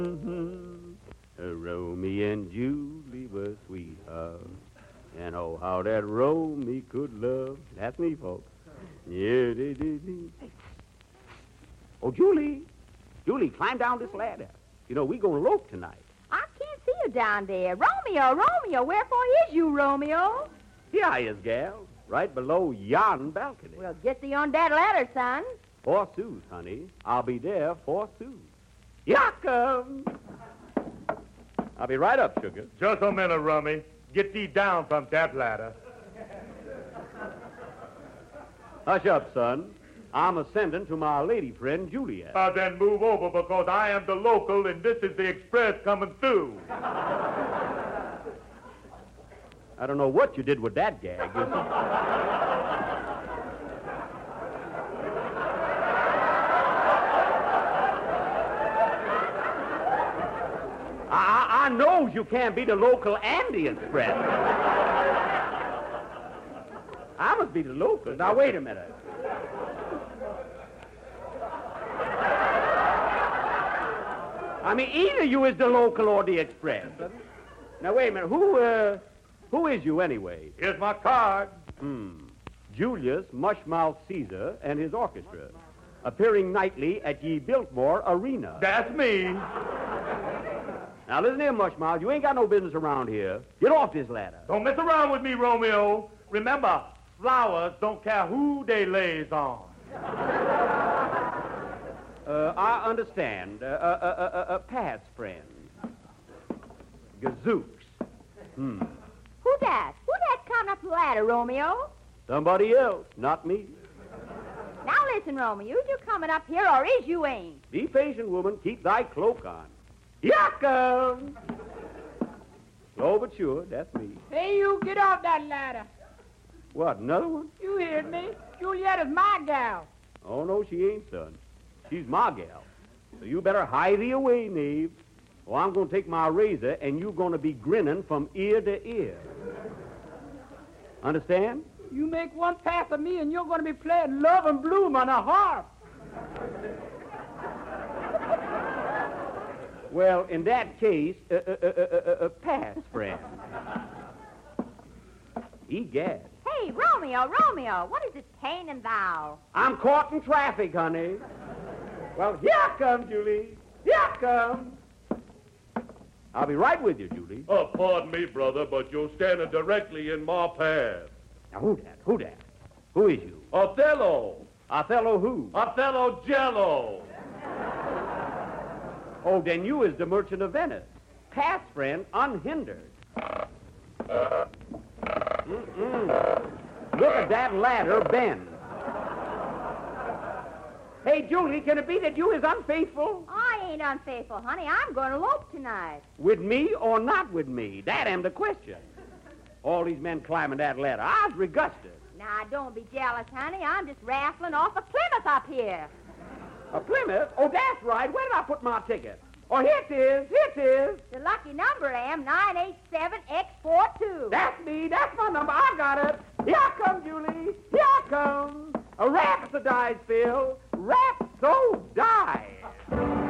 Romeo and Julie were sweethearts. And oh, how that Romeo could love. That's me, folks. Yeah, they did. Oh, Julie. Julie, climb down this ladder. You know, we going to elope tonight. I can't see you down there. Romeo, wherefore is you, Romeo? Here I is, gal. Right below yon balcony. Well, get thee on that ladder, son. 4 sous, honey. I'll be there 4 sous. Here I come. I'll be right up, sugar. Just a minute, Rummy. Get thee down from that ladder. Hush up, son. I'm ascending to my lady friend, Juliet. Then move over because I am the local and this is the express coming through. I don't know what you did with that gag. I knows you can't be the local and the express. I must be the local. Now, wait a minute. I mean, either you is the local or the express. Now, wait a minute. Who is you anyway? Here's my card. Julius Mushmouth Caesar and his orchestra, appearing nightly at ye Biltmore Arena. That's me. Now, listen here, Mushmouth. You ain't got no business around here. Get off this ladder. Don't mess around with me, Romeo. Remember, flowers don't care who they lays on. I understand. Past friend. Gazooks. Who that? Who that coming up the ladder, Romeo? Somebody else, not me. Now listen, Romeo. Is you coming up here or is you ain't? Be patient, woman. Keep thy cloak on. Here I come. Slow but sure, that's me. Hey, you, get off that ladder. What, another one? You heard me. Juliet is my gal. Oh, no, she ain't, son. She's my gal. So you better hide thee away, knave. Or I'm going to take my razor and you're going to be grinning from ear to ear. Understand? You make one pass at me and you're going to be playing Love and Bloom on a harp. Well, in that case, pass, friend. Egad. Hey, Romeo, what is this pain and thou? I'm caught in traffic, honey. Well, here I come, Julie. Here I come. I'll be right with you, Julie. Oh, pardon me, brother, but you're standing directly in my path. Now, who that? Who is you? Othello. Othello who? Othello Jello. Oh, then you is the Merchant of Venice. Past friend, unhindered. Look at that ladder bend. Hey, Julie, can it be that you is unfaithful? I ain't unfaithful, honey. I'm going to elope tonight. With me or not with me? That am the question. All these men climbing that ladder. I was regusted. Now, don't be jealous, honey. I'm just raffling off a Plymouth up here. A Plymouth? Oh, that's right. Where did I put my ticket? Oh, here it is. The lucky number, am 987X42. That's me. That's my number. I got it. Here I come, Julie. Here I come. A rhapsodize, Phil. Rhapsodize.